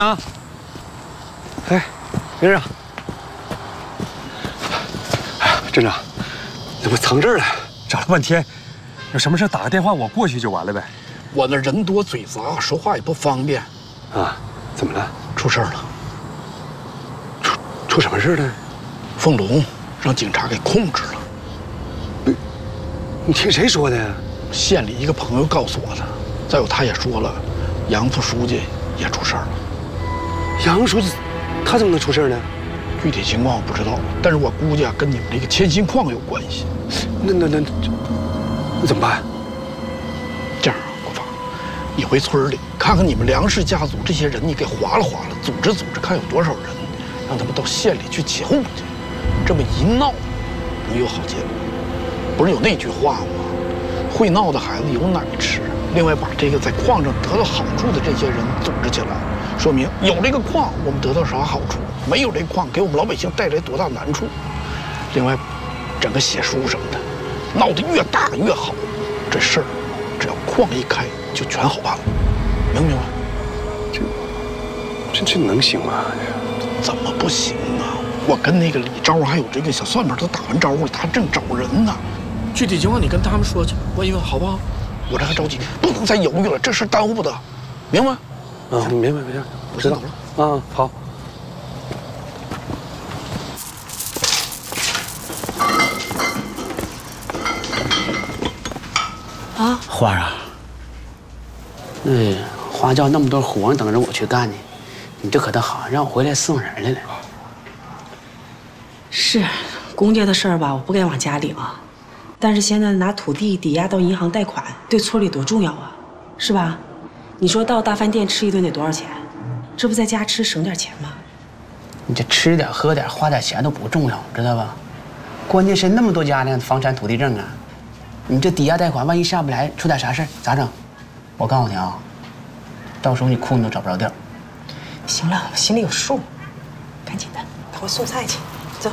啊！哎，明儿啊！哎呀，镇长，怎么藏这儿了？ 找了半天，有什么事打个电话，我过去就完了呗。 我那人多嘴杂，说话也不方便。 啊，怎么了？ 出事了！ 出什么事了？ 凤龙让警察给控制了。 你听谁说的呀？ 县里一个朋友告诉我的。再有，他也说了，杨副书记也出事了。 杨书记，他怎么能出事呢？ 具体情况我不知道，但是我估计啊，跟你们这个铅锌矿有关系。 那怎么办？ 这样啊，国发，你回村里看看你们梁氏家族这些人，你给划拉划拉，组织组织，看有多少人，让他们到县里去起哄去。这么一闹，能有好结果。不是有那句话吗？会闹的孩子有奶吃。另外，把这个在矿上得到好处的这些人组织起来，说明有这个矿，我们得到啥好处；没有这矿，给我们老百姓带来多大难处。另外，整个写书什么的，闹得越大越好。这事儿，只要矿一开，就全好办了，明不明白？ 这能行吗？ 怎么不行啊？我跟那个李昭还有这个小算盘都打完招呼了，他正找人呢。具体情况你跟他们说去，问一问好不好？我这还着急，不能再犹豫了，这事耽误不得，明白？ 啊，明白， 我先走了。 啊，好。 啊，花儿啊，花轿那么多活等着我去干呢，你这可倒好，让我回来伺候人来了。 是，公家的事儿吧，我不该往家领啊。但是现在拿土地抵押到银行贷款，对村里多重要啊，是吧？你说到大饭店吃一顿得多少钱？这不在家吃省点钱吗？ 你这吃点喝点花点钱都不重要，知道吧？关键是那么多家呢房产土地证啊，你这抵押贷款万一下不来，出点啥事儿咋整？我告诉你啊，到时候你哭你都找不着地儿。 行了，我心里有数，赶紧的，赶快送菜去，走。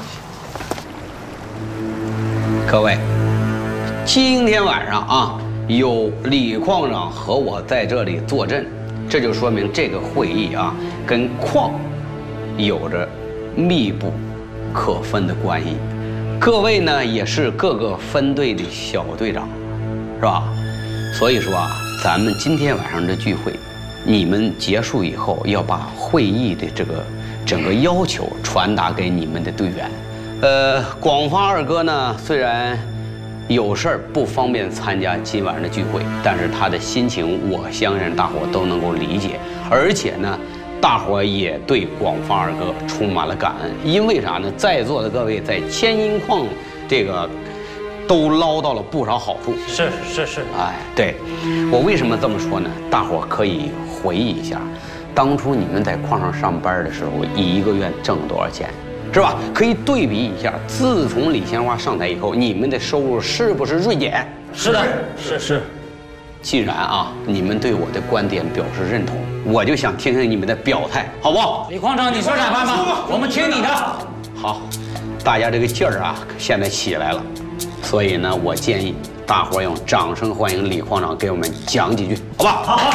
各位，今天晚上啊，有李矿长和我在这里坐镇，这就说明这个会议啊，跟矿有着密不可分的关系。各位呢，也是各个分队的小队长，是吧？所以说啊，咱们今天晚上的聚会，你们结束以后要把会议的这个整个要求传达给你们的队员。广发二哥呢，虽然有事儿不方便参加今晚上的聚会，但是他的心情，我相信大伙都能够理解。而且呢，大伙也对广发二哥充满了感恩，因为啥呢？在座的各位在铅锌矿这个都捞到了不少好处。 是。 哎，对，我为什么这么说呢？大伙可以回忆一下，当初你们在矿上上班的时候，一个月挣多少钱？是吧？可以对比一下，自从李鲜花上台以后，你们的收入是不是锐减？ 是的，是。 既然啊，你们对我的观点表示认同，我就想听听你们的表态，好不好？ 李矿长，你说咋办吧？我们听你的。 好，大家这个劲儿啊，现在起来了，所以呢，我建议大伙用掌声欢迎李矿长给我们讲几句，好吧？ 好。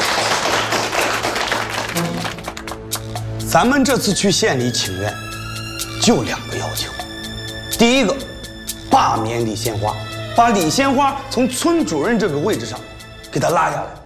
咱们这次去县里请愿，就2个要求。第一个，罢免李鲜花，把李鲜花从村主任这个位置上给他拉下来。